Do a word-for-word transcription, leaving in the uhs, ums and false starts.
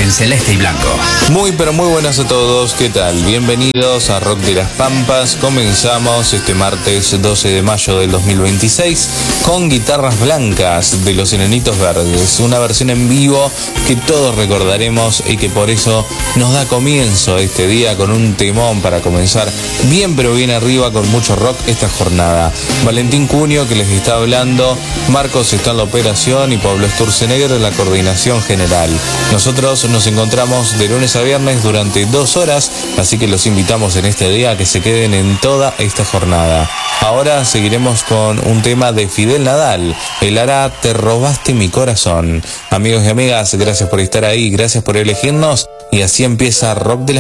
en celeste y blanco. Muy pero muy buenas a todos, ¿qué tal? Bienvenidos a Rock de las Pampas. Comenzamos este martes doce de mayo del dos mil veintiséis con Guitarras Blancas de Los Enanitos Verdes, una versión en vivo que todos recordaremos y que por eso nos da comienzo este día con un temón para comenzar bien pero bien arriba con mucho rock esta jornada. Valentín Cunio que les está hablando, Marcos está en la operación y Pablo Sturzenegger en la coordinación general. Nosotros nos encontramos de lunes a viernes durante dos horas, así que los invitamos en este día a que se queden en toda esta jornada. Ahora seguiremos con un tema de Fidel Nadal, el hará Te robaste mi corazón. Amigos y amigas, gracias por estar ahí, gracias por elegirnos y así empieza Rock de la